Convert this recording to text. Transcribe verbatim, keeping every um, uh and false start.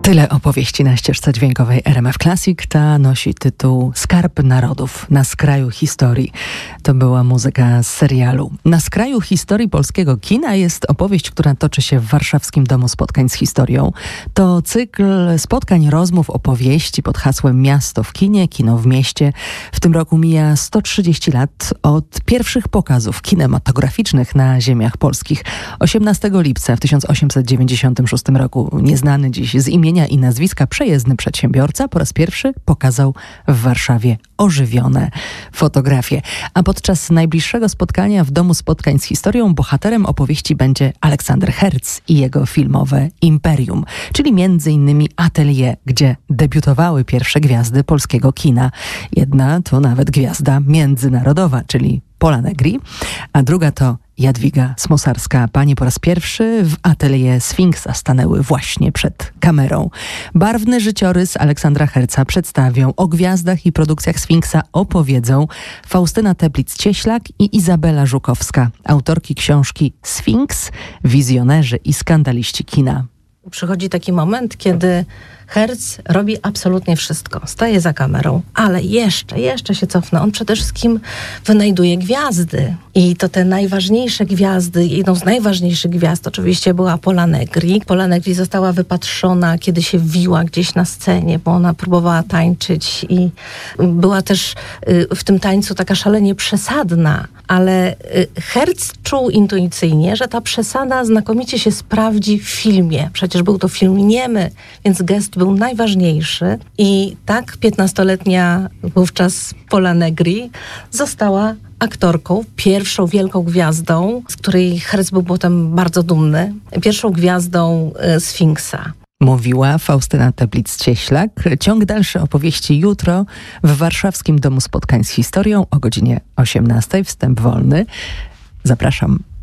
Tyle opowieści na ścieżce dźwiękowej R M F Classic. Ta nosi tytuł Skarb Narodów na skraju historii. To była muzyka z serialu. Na skraju historii polskiego kina jest opowieść, która toczy się w Warszawskim Domu Spotkań z Historią. To cykl spotkań, rozmów, opowieści pod hasłem Miasto w kinie, kino w mieście. W tym roku mija sto trzydzieści lat od pierwszych pokazów kinematograficznych na ziemiach polskich. osiemnastego lipca w tysiąc osiemset dziewięćdziesiątym szóstym roku nieznany dziś z imienia i nazwiska przejezdny przedsiębiorca po raz pierwszy pokazał w Warszawie ożywione fotografie. A podczas najbliższego spotkania w Domu Spotkań z Historią bohaterem opowieści będzie Aleksander Herz i jego filmowe Imperium, czyli między innymi atelier, gdzie debiutowały pierwsze gwiazdy polskiego kina. Jedna to nawet gwiazda międzynarodowa, czyli Pola Negri, a druga to Jadwiga Smosarska. Panie po raz pierwszy w atelier Sfinksa stanęły właśnie przed kamerą. Barwny życiorys Aleksandra Herza przedstawią, o gwiazdach i produkcjach Sfinksa opowiedzą Faustyna Teplic-Cieślak i Izabela Żukowska, autorki książki Sfinks, wizjonerzy i skandaliści kina. Przychodzi taki moment, kiedy Herz robi absolutnie wszystko. Staje za kamerą, ale jeszcze, jeszcze się cofnę. On przede wszystkim wynajduje gwiazdy. I to te najważniejsze gwiazdy, jedną z najważniejszych gwiazd oczywiście była Pola Negri. Pola Negri została wypatrzona, kiedy się wiła gdzieś na scenie, bo ona próbowała tańczyć i była też w tym tańcu taka szalenie przesadna. Ale Herz czuł intuicyjnie, że ta przesada znakomicie się sprawdzi w filmie. Przecież był to film niemy, więc gest był najważniejszy. I tak piętnastoletnia wówczas Pola Negri została aktorką, pierwszą wielką gwiazdą, z której Herz był potem bardzo dumny, pierwszą gwiazdą y, Sfinksa. Mówiła Faustyna Teplic-Cieślak. Ciąg dalszy opowieści jutro w Warszawskim Domu Spotkań z Historią o godzinie osiemnastej. Wstęp wolny. Zapraszam